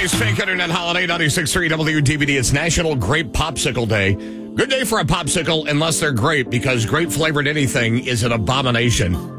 Today's fake internet holiday, 96.3 WDVD. It's National Grape Popsicle Day. Good day for a popsicle unless they're grape, because grape-flavored anything is an abomination.